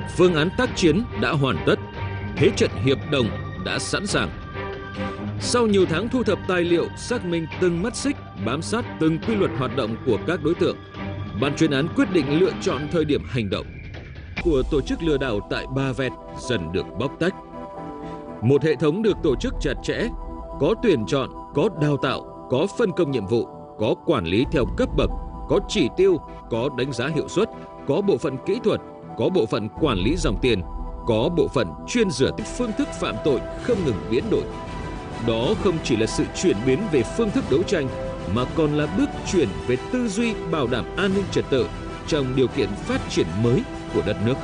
Phương án tác chiến đã hoàn tất, thế trận hiệp đồng đã sẵn sàng. Sau nhiều tháng thu thập tài liệu, xác minh từng mắt xích, bám sát từng quy luật hoạt động của các đối tượng, ban chuyên án quyết định lựa chọn thời điểm hành động của tổ chức lừa đảo tại Ba Vẹt dần được bóc tách. Một hệ thống được tổ chức chặt chẽ, có tuyển chọn, có đào tạo, có phân công nhiệm vụ, có quản lý theo cấp bậc, có chỉ tiêu, có đánh giá hiệu suất, có bộ phận kỹ thuật, có bộ phận quản lý dòng tiền, có bộ phận chuyên rửa phương thức phạm tội không ngừng biến đổi. Đó không chỉ là sự chuyển biến về phương thức đấu tranh, mà còn là bước chuyển về tư duy bảo đảm an ninh trật tự trong điều kiện phát triển mới của đất nước.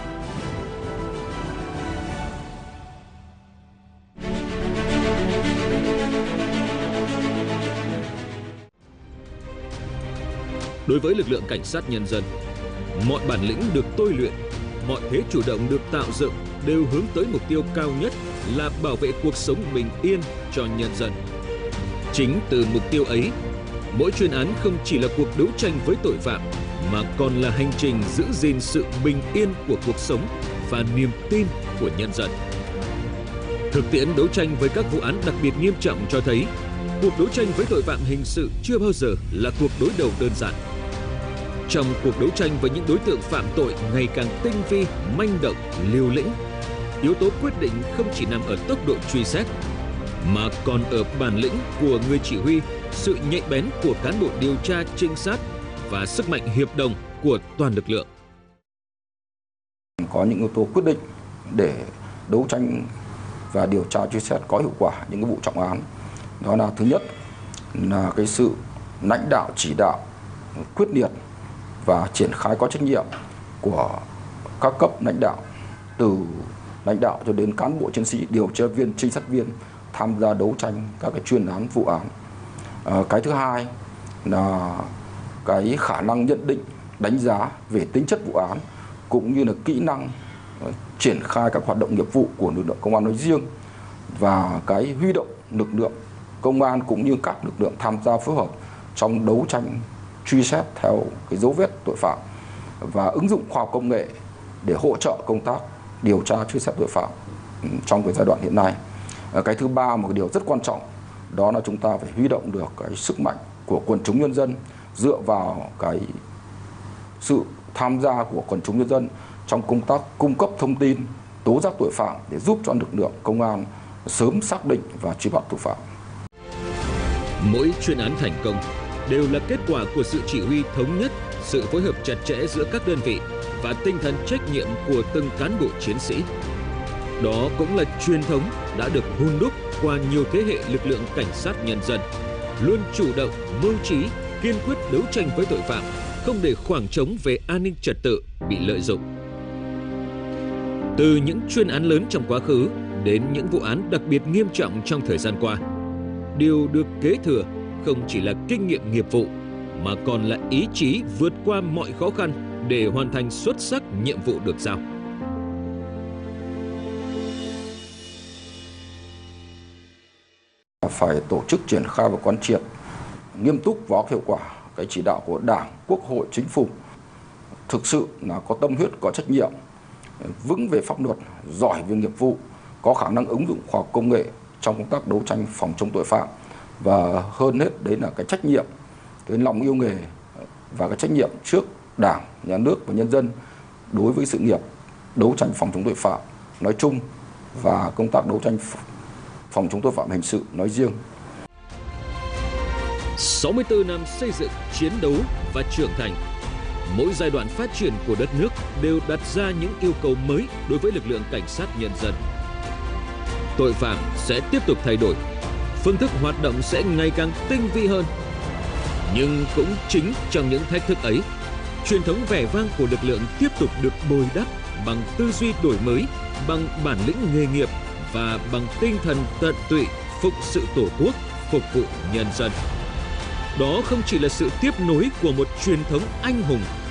Đối với lực lượng cảnh sát nhân dân, mọi bản lĩnh được tôi luyện, mọi thế chủ động được tạo dựng đều hướng tới mục tiêu cao nhất là bảo vệ cuộc sống bình yên cho nhân dân. Chính từ mục tiêu ấy, mỗi chuyên án không chỉ là cuộc đấu tranh với tội phạm, mà còn là hành trình giữ gìn sự bình yên của cuộc sống và niềm tin của nhân dân. Thực tiễn đấu tranh với các vụ án đặc biệt nghiêm trọng cho thấy, cuộc đấu tranh với tội phạm hình sự chưa bao giờ là cuộc đối đầu đơn giản. Trong cuộc đấu tranh với những đối tượng phạm tội ngày càng tinh vi, manh động, liều lĩnh, yếu tố quyết định không chỉ nằm ở tốc độ truy xét, mà còn ở bản lĩnh của người chỉ huy, sự nhạy bén của cán bộ điều tra trinh sát và sức mạnh hiệp đồng của toàn lực lượng. Có những yếu tố quyết định để đấu tranh và điều tra truy xét có hiệu quả những cái vụ trọng án. Đó là thứ nhất là cái sự lãnh đạo chỉ đạo quyết liệt và triển khai có trách nhiệm của các cấp lãnh đạo, từ lãnh đạo cho đến cán bộ chiến sĩ, điều tra viên, trinh sát viên tham gia đấu tranh các cái chuyên án vụ án. Cái thứ hai là cái khả năng nhận định, đánh giá về tính chất vụ án cũng như là kỹ năng triển khai các hoạt động nghiệp vụ của lực lượng công an nói riêng, và cái huy động lực lượng công an cũng như các lực lượng tham gia phối hợp trong đấu tranh truy xét theo cái dấu vết tội phạm và ứng dụng khoa học công nghệ để hỗ trợ công tác điều tra truy xét tội phạm trong cái giai đoạn hiện nay. Cái thứ ba, một cái điều rất quan trọng, đó là chúng ta phải huy động được cái sức mạnh của quần chúng nhân dân, dựa vào cái sự tham gia của quần chúng nhân dân trong công tác cung cấp thông tin, tố giác tội phạm để giúp cho lực lượng công an sớm xác định và truy bắt tội phạm. Mỗi chuyên án thành công đều là kết quả của sự chỉ huy thống nhất, sự phối hợp chặt chẽ giữa các đơn vị và tinh thần trách nhiệm của từng cán bộ chiến sĩ. Đó cũng là truyền thống đã được hun đúc qua nhiều thế hệ lực lượng cảnh sát nhân dân, luôn chủ động, mưu trí, kiên quyết đấu tranh với tội phạm, không để khoảng trống về an ninh trật tự bị lợi dụng. Từ những chuyên án lớn trong quá khứ đến những vụ án đặc biệt nghiêm trọng trong thời gian qua, điều được kế thừa không chỉ là kinh nghiệm nghiệp vụ, mà còn là ý chí vượt qua mọi khó khăn để hoàn thành xuất sắc nhiệm vụ được giao. Phải tổ chức triển khai và quán triệt nghiêm túc và có hiệu quả cái chỉ đạo của Đảng, Quốc hội, Chính phủ, thực sự là có tâm huyết, có trách nhiệm, vững về pháp luật, giỏi về nghiệp vụ, có khả năng ứng dụng khoa học công nghệ trong công tác đấu tranh phòng chống tội phạm, và hơn hết đấy là cái trách nhiệm, cái lòng yêu nghề và cái trách nhiệm trước Đảng, Nhà nước và nhân dân đối với sự nghiệp đấu tranh phòng chống tội phạm nói chung và công tác đấu tranh phòng chống tội phạm hình sự nói riêng. 64 năm xây dựng, chiến đấu và trưởng thành, mỗi giai đoạn phát triển của đất nước đều đặt ra những yêu cầu mới đối với lực lượng cảnh sát nhân dân. Tội phạm sẽ tiếp tục thay đổi, phương thức hoạt động sẽ ngày càng tinh vi hơn. Nhưng cũng chính trong những thách thức ấy, truyền thống vẻ vang của lực lượng tiếp tục được bồi đắp bằng tư duy đổi mới, bằng bản lĩnh nghề nghiệp và bằng tinh thần tận tụy phụng sự Tổ quốc, phục vụ nhân dân. Đó không chỉ là sự tiếp nối của một truyền thống anh hùng